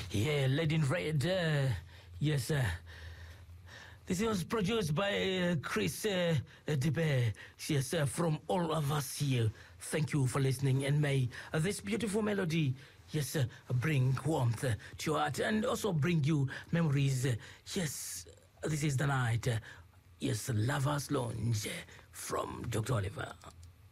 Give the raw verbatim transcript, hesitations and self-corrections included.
Yeah, Lady in Red. Uh, yes, uh, this was produced by uh, Chris uh, DeBay. Yes, uh, from all of us here. Thank you for listening, and may uh, this beautiful melody, yes, uh, bring warmth uh, to your heart and also bring you memories. Uh, yes, this is the night. Uh, yes, Lovers Lounge uh, from Doctor Oliver.